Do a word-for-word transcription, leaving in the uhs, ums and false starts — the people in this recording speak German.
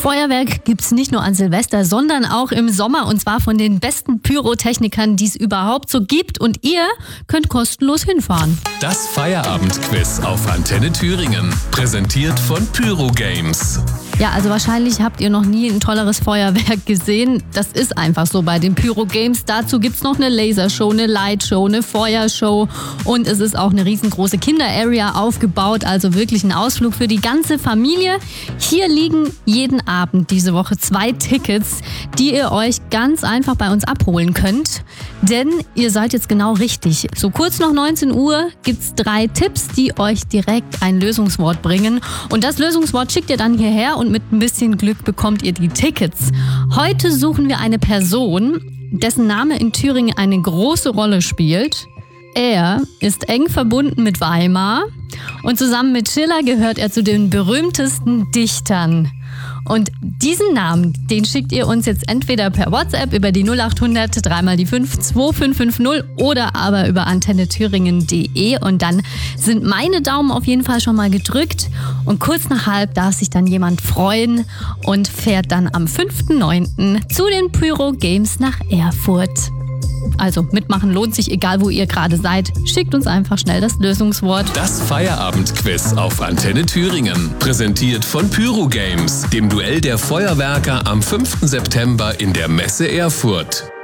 Feuerwerk gibt's nicht nur an Silvester, sondern auch im Sommer, und zwar von den besten Pyrotechnikern, die es überhaupt so gibt, und ihr könnt kostenlos hinfahren. Das Feierabendquiz auf Antenne Thüringen, präsentiert von Pyro Games. Ja, also wahrscheinlich habt ihr noch nie ein tolleres Feuerwerk gesehen. Das ist einfach so bei den Pyro Games. Dazu gibt's noch eine Lasershow, eine Lightshow, eine Feuershow, und es ist auch eine riesengroße Kinder-Area aufgebaut, also wirklich ein Ausflug für die ganze Familie. Hier liegen jeden Abend diese Woche zwei Tickets, die ihr euch ganz einfach bei uns abholen könnt. Denn ihr seid jetzt genau richtig. So kurz nach neunzehn Uhr gibt's drei Tipps, die euch direkt ein Lösungswort bringen. Und das Lösungswort schickt ihr dann hierher und mit ein bisschen Glück bekommt ihr die Tickets. Heute suchen wir eine Person, dessen Name in Thüringen eine große Rolle spielt. Er ist eng verbunden mit Weimar und zusammen mit Schiller gehört er zu den berühmtesten Dichtern. Und diesen Namen, den schickt ihr uns jetzt entweder per WhatsApp über die null acht hundert drei mal die fünf zwei fünf fünf null oder aber über antenne thüringen punkt de, und dann sind meine Daumen auf jeden Fall schon mal gedrückt, und kurz nach halb darf sich dann jemand freuen und fährt dann am fünften neunten zu den Pyro Games nach Erfurt. Also mitmachen lohnt sich, egal wo ihr gerade seid. Schickt uns einfach schnell das Lösungswort. Das Feierabendquiz auf Antenne Thüringen, präsentiert von Pyro Games, dem Duell der Feuerwerker am fünften September in der Messe Erfurt.